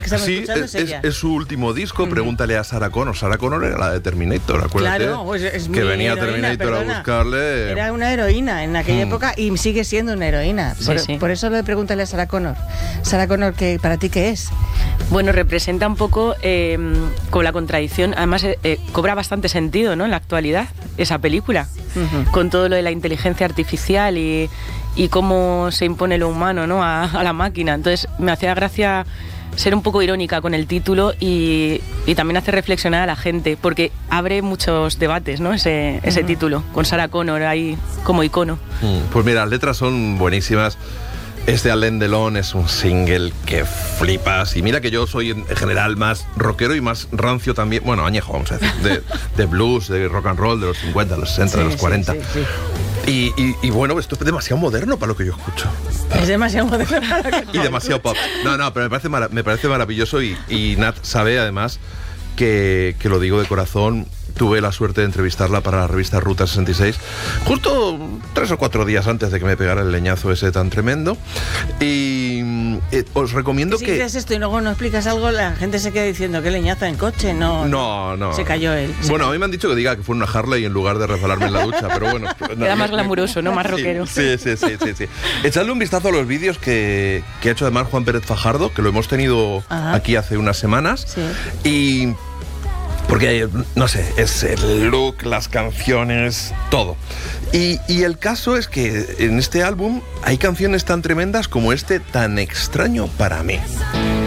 Sí, es su último disco. Pregúntale a Sarah Connor. Sarah Connor era la de Terminator, acuérdate. Claro, pues es que venía heroína, Terminator a buscarle. Era una heroína en aquella época y sigue siendo una heroína. Por eso le pregúntale a Sarah Connor. Sarah Connor, ¿para ti qué es? Bueno, representa un poco con la contradicción. Además, cobra bastante sentido, ¿no?, en la actualidad, esa película. Con todo lo de la inteligencia artificial y cómo se impone lo humano, ¿no?, a la máquina. Entonces, me hacía gracia ser un poco irónica con el título y también hace reflexionar a la gente, porque abre muchos debates, ¿no?, ese título, con Sarah Connor ahí como icono. Pues mira, las letras son buenísimas. Alain Delon es un single que flipas. Y mira que yo soy en general más rockero y más rancio también. Bueno, añejo, vamos a decir. De blues, de rock and roll, de los 50, de los 60, de los 40. Y bueno, esto es demasiado moderno para lo que yo escucho. Es demasiado moderno para lo que y demasiado pop. No, pero me parece maravilloso. Y Nat sabe además que lo digo de corazón. Tuve la suerte de entrevistarla para la revista Ruta 66 justo 3 o 4 días antes de que me pegara el leñazo ese tan tremendo. Y os recomiendo que... Si dices esto y luego no explicas algo, la gente se queda diciendo que leñazo en coche. No. Se cayó él. Bueno, a mí me han dicho que diga que fue una Harley en lugar de resbalarme en la ducha, pero bueno. Queda más glamuroso, ¿no? Más rockero. Sí. Echadle un vistazo a los vídeos que ha hecho además Juan Pérez Fajardo, que lo hemos tenido aquí hace unas semanas. Sí. Y... porque, no sé, es el look, las canciones, todo. Y el caso es que en este álbum hay canciones tan tremendas como Tan extraño para mí.